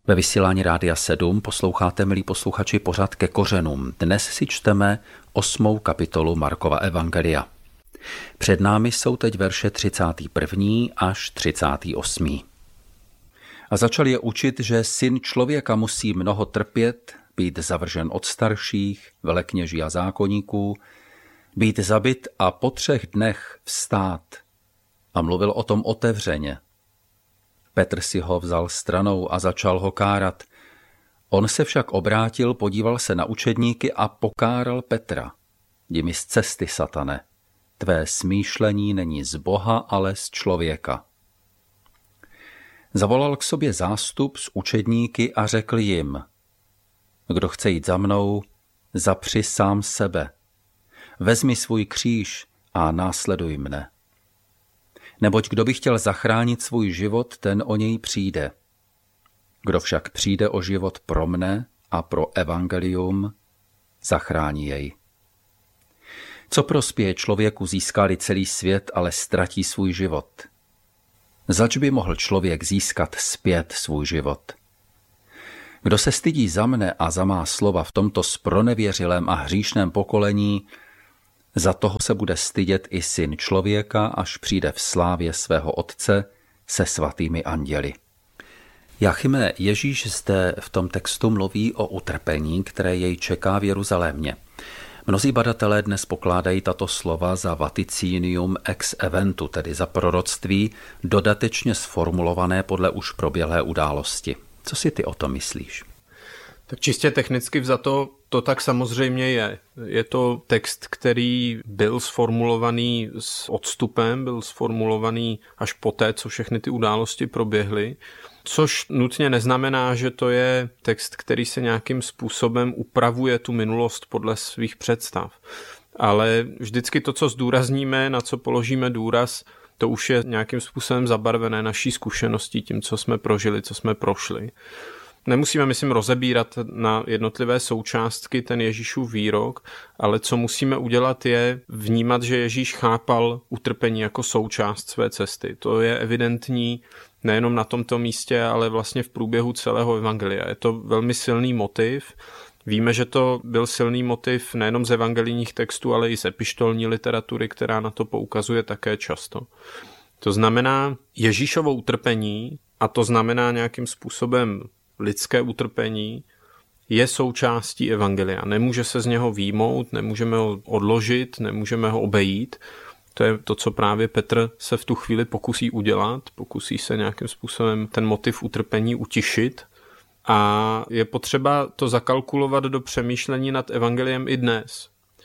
Ve vysílání Rádia 7 posloucháte, milí posluchači, pořad Ke kořenům. Dnes si čteme 8. kapitolu Markova evangelia. Před námi jsou teď verše 31. až 38. A začal je učit, že syn člověka musí mnoho trpět, být zavržen od starších, velekněží a zákonníků, být zabit a po 3 dnech vstát. A mluvil o tom otevřeně. Petr si ho vzal stranou a začal ho kárat. On se však obrátil, podíval se na učedníky a pokáral Petra. Jdi mi z cesty, satane. Tvé smýšlení není z Boha, ale z člověka. Zavolal k sobě zástup s učedníky a řekl jim: Kdo chce jít za mnou, zapři sám sebe. Vezmi svůj kříž a následuj mne. Neboť kdo by chtěl zachránit svůj život, ten o něj přijde. Kdo však přijde o život pro mne a pro evangelium, zachrání jej. Co prospěje člověku, získá-li celý svět, ale ztratí svůj život? Zač by mohl člověk získat zpět svůj život? Kdo se stydí za mne a za má slova v tomto zpronevěřilém a hříšném pokolení, za toho se bude stydět i syn člověka, až přijde v slávě svého Otce se svatými anděli. Jáchyme, Ježíš zde v tom textu mluví o utrpení, které jej čeká v Jeruzalémě. Mnozí badatelé dnes pokládají tato slova za vaticinium ex eventu, tedy za proroctví dodatečně sformulované podle už proběhlé události. Co si ty o tom myslíš? Tak čistě technicky vzato to tak samozřejmě je. Je to text, který byl sformulovaný s odstupem, byl sformulovaný až poté, co všechny ty události proběhly, což nutně neznamená, že to je text, který se nějakým způsobem upravuje tu minulost podle svých představ. Ale vždycky to, co zdůrazníme, na co položíme důraz, to už je nějakým způsobem zabarvené naší zkušeností, tím, co jsme prožili, co jsme prošli. Nemusíme, myslím, rozebírat na jednotlivé součástky ten Ježíšův výrok, ale co musíme udělat je vnímat, že Ježíš chápal utrpení jako součást své cesty. To je evidentní nejenom na tomto místě, ale vlastně v průběhu celého evangelia. Je to velmi silný motiv. Víme, že to byl silný motiv nejenom z evangelijních textů, ale i z epištolní literatury, která na to poukazuje také často. To znamená Ježíšovo utrpení, a to znamená nějakým způsobem lidské utrpení, je součástí evangelia. Nemůže se z něho vyjmout, nemůžeme ho odložit, nemůžeme ho obejít. To je to, co právě Petr se v tu chvíli pokusí udělat. Pokusí se nějakým způsobem ten motiv utrpení utišit. A je potřeba to zakalkulovat do přemýšlení nad evangeliem i dnes.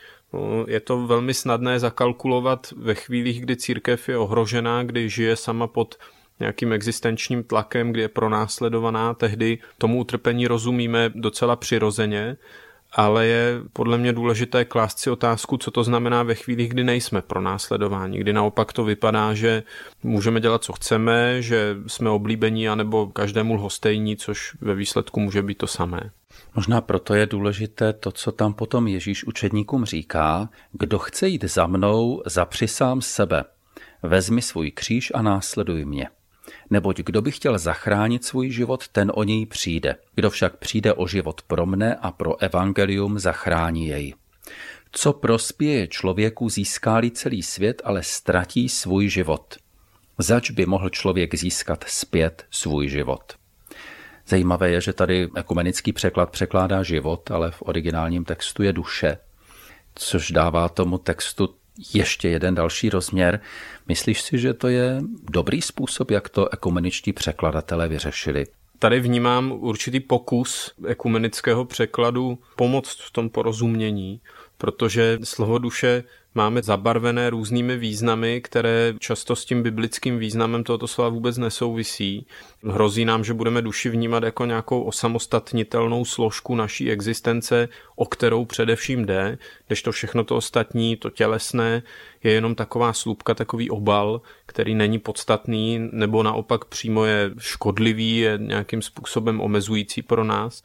Je to velmi snadné zakalkulovat ve chvílích, kdy církev je ohrožená, kdy žije sama pod nějakým existenčním tlakem, kdy je pronásledovaná, tehdy tomu utrpení rozumíme docela přirozeně, ale je podle mě důležité klást si otázku, co to znamená ve chvílích, kdy nejsme pronásledováni, kdy naopak to vypadá, že můžeme dělat, co chceme, že jsme oblíbení, anebo každému lhostejní, což ve výsledku může být to samé. Možná proto je důležité to, co tam potom Ježíš učedníkům říká: kdo chce jít za mnou, zapři sám sebe. Vezmi svůj kříž a následuj mě. Neboť kdo by chtěl zachránit svůj život, ten o něj přijde. Kdo však přijde o život pro mne a pro evangelium, zachrání jej. Co prospěje člověku, získá-li celý svět, ale ztratí svůj život? Zač by mohl člověk získat zpět svůj život? Zajímavé je, že tady ekumenický překlad překládá život, ale v originálním textu je duše, což dává tomu textu ještě jeden další rozměr. Myslíš si, že to je dobrý způsob, jak to ekumeničtí překladatelé vyřešili? Tady vnímám určitý pokus ekumenického překladu pomoct v tom porozumění, protože slovo duše máme zabarvené různými významy, které často s tím biblickým významem tohoto slova vůbec nesouvisí. Hrozí nám, že budeme duši vnímat jako nějakou osamostatnitelnou složku naší existence, o kterou především jde, kdežto všechno to ostatní, to tělesné, je jenom taková slupka, takový obal, který není podstatný, nebo naopak přímo je škodlivý, je nějakým způsobem omezující pro nás.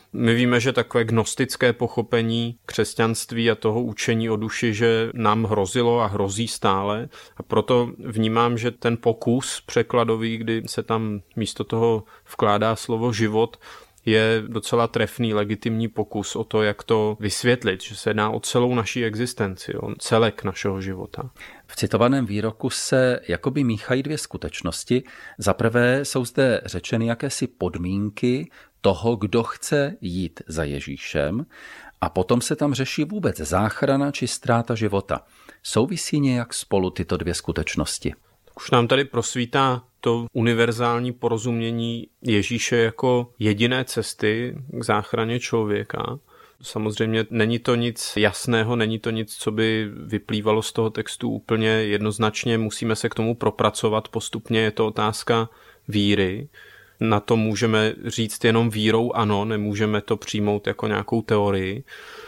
My víme, že takové gnostické pochopení křesťanství a toho učení o duši, že nám hrozilo a hrozí stále. A proto vnímám, že ten pokus překladový, kdy se tam místo toho vkládá slovo život, je docela trefný, legitimní pokus o to, jak to vysvětlit, že se jedná o celou naší existenci, o celek našeho života. V citovaném výroku se jakoby míchají dvě skutečnosti. Za prvé jsou zde řečeny jakési podmínky toho, kdo chce jít za Ježíšem, a potom se tam řeší vůbec záchrana či ztráta života. Souvisí nějak spolu tyto dvě skutečnosti? Už nám tady prosvítá to univerzální porozumění Ježíše jako jediné cesty k záchraně člověka. Samozřejmě není to nic jasného, není to nic, co by vyplývalo z toho textu úplně jednoznačně. Musíme se k tomu propracovat postupně, je to otázka víry. Na to můžeme říct jenom vírou ano, nemůžeme to přijmout jako nějakou teorii.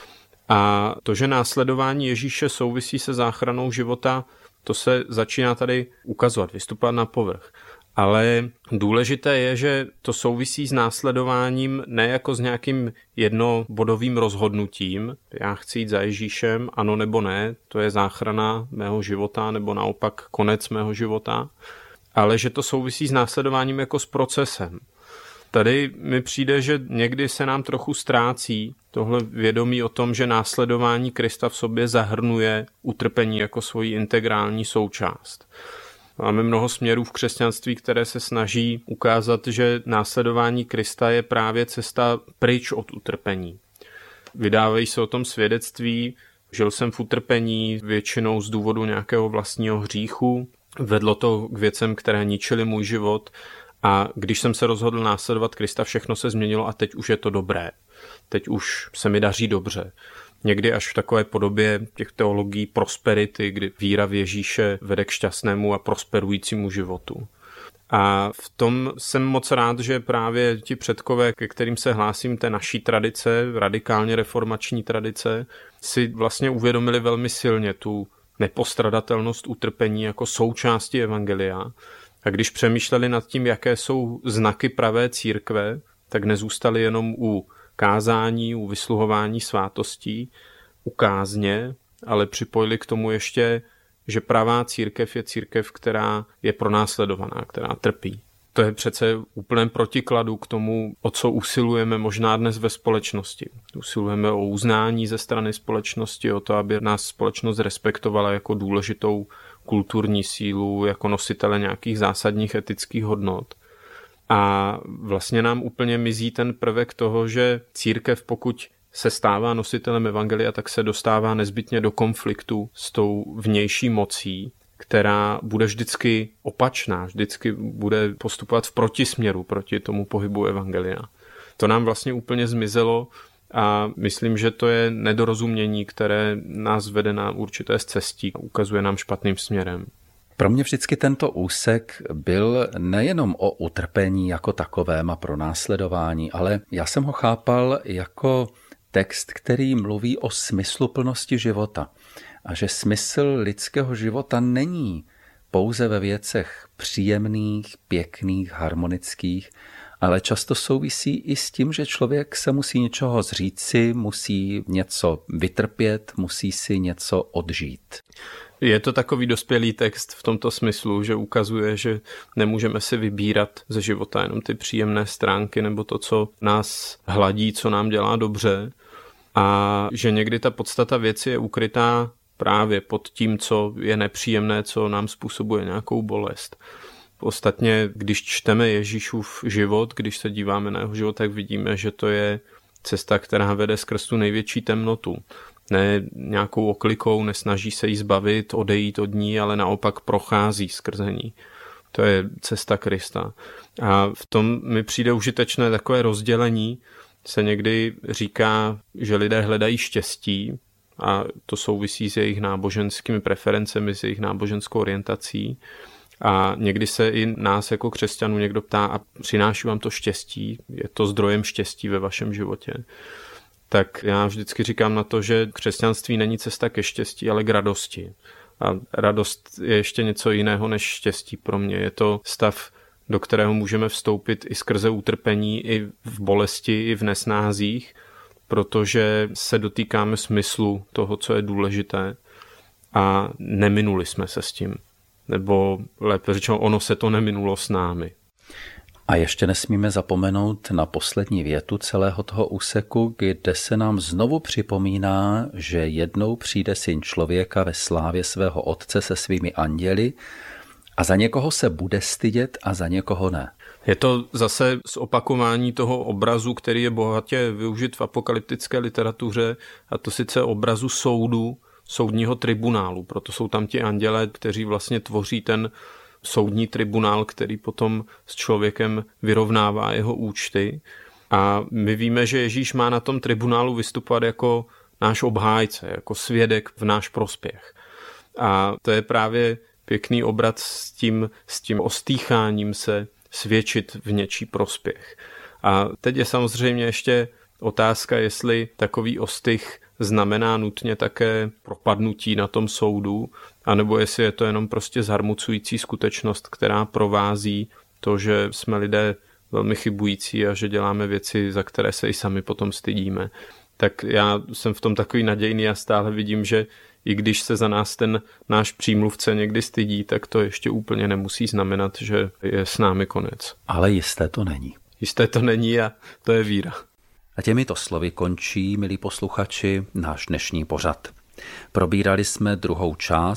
A to, že následování Ježíše souvisí se záchranou života, to se začíná tady ukazovat, vystupovat na povrch. Ale důležité je, že to souvisí s následováním ne jako s nějakým jednobodovým rozhodnutím. Já chci jít za Ježíšem, ano nebo ne, to je záchrana mého života nebo naopak konec mého života. Ale že to souvisí s následováním jako s procesem. Tady mi přijde, že někdy se nám trochu ztrácí tohle vědomí o tom, že následování Krista v sobě zahrnuje utrpení jako svoji integrální součást. Máme mnoho směrů v křesťanství, které se snaží ukázat, že následování Krista je právě cesta pryč od utrpení. Vydávají se o tom svědectví, žil jsem v utrpení většinou z důvodu nějakého vlastního hříchu, vedlo to k věcem, které ničily můj život, a když jsem se rozhodl následovat Krista, všechno se změnilo a teď už je to dobré. Teď už se mi daří dobře. Někdy až v takové podobě těch teologií prosperity, kdy víra v Ježíše vede k šťastnému a prosperujícímu životu. A v tom jsem moc rád, že právě ti předkové, ke kterým se hlásím, té naší tradice, radikálně reformační tradice, si vlastně uvědomili velmi silně tu nepostradatelnost utrpení jako součásti evangelia. A když přemýšleli nad tím, jaké jsou znaky pravé církve, tak nezůstali jenom u kázání, u vysluhování svátostí, u kázně, ale připojili k tomu ještě, že pravá církev je církev, která je pronásledovaná, která trpí. To je přece úplném protikladu k tomu, o co usilujeme možná dnes ve společnosti. Usilujeme o uznání ze strany společnosti, o to, aby nás společnost respektovala jako důležitou kulturní sílu, jako nositele nějakých zásadních etických hodnot. A vlastně nám úplně mizí ten prvek toho, že církev, pokud se stává nositelem evangelia, tak se dostává nezbytně do konfliktu s tou vnější mocí, která bude vždycky opačná, vždycky bude postupovat v protisměru proti tomu pohybu evangelia. To nám vlastně úplně zmizelo a myslím, že to je nedorozumění, které nás vede na určité cestí a ukazuje nám špatným směrem. Pro mě vždycky tento úsek byl nejenom o utrpení jako takovém a pronásledování, ale já jsem ho chápal jako text, který mluví o smysluplnosti života. A že smysl lidského života není pouze ve věcech příjemných, pěkných, harmonických, ale často souvisí i s tím, že člověk se musí něčeho zříci, musí něco vytrpět, musí si něco odžít. Je to takový dospělý text v tomto smyslu, že ukazuje, že nemůžeme si vybírat ze života jenom ty příjemné stránky nebo to, co nás hladí, co nám dělá dobře, a že někdy ta podstata věci je ukrytá právě pod tím, co je nepříjemné, co nám způsobuje nějakou bolest. Ostatně, když čteme Ježíšův život, když se díváme na jeho život, tak vidíme, že to je cesta, která vede skrz tu největší temnotu. Ne nějakou oklikou, nesnaží se jí zbavit, odejít od ní, ale naopak prochází skrze ní. To je cesta Krista. A v tom mi přijde užitečné takové rozdělení. Se někdy říká, že lidé hledají štěstí, a to souvisí s jejich náboženskými preferencemi, s jejich náboženskou orientací. A někdy se i nás jako křesťanů někdo ptá, a přináší vám to štěstí? Je to zdrojem štěstí ve vašem životě? Tak já vždycky říkám na to, že křesťanství není cesta ke štěstí, ale k radosti. A radost je ještě něco jiného než štěstí pro mě. Je to stav do kterého můžeme vstoupit i skrze utrpení, i v bolesti, i v nesnázích, protože se dotýkáme smyslu toho, co je důležité a neminuli jsme se s tím. Nebo lépe řečeno, ono se to neminulo s námi. A ještě nesmíme zapomenout na poslední větu celého toho úseku, kde se nám znovu připomíná, že jednou přijde Syn člověka ve slávě svého Otce se svými anděli a za někoho se bude stydět a za někoho ne. Je to zase zopakování toho obrazu, který je bohatě využit v apokalyptické literatuře, a to sice obrazu soudu, soudního tribunálu. Proto jsou tam ti andělé, kteří vlastně tvoří ten soudní tribunál, který potom s člověkem vyrovnává jeho účty. A my víme, že Ježíš má na tom tribunálu vystupovat jako náš obhájce, jako svědek v náš prospěch. A to je právě pěkný obrat s tím ostýcháním se svědčit v něčí prospěch. A teď je samozřejmě ještě otázka, jestli takový ostych znamená nutně také propadnutí na tom soudu, anebo jestli je to jenom prostě zarmucující skutečnost, která provází to, že jsme lidé velmi chybující a že děláme věci, za které se i sami potom stydíme. Tak já jsem v tom takový nadějný a stále vidím, že i když se za nás ten náš přímluvce někdy stydí, tak to ještě úplně nemusí znamenat, že je s námi konec. Ale jisté to není. Jisté to není a to je víra. A těmito slovy končí, milí posluchači, náš dnešní pořad. Probírali jsme druhou část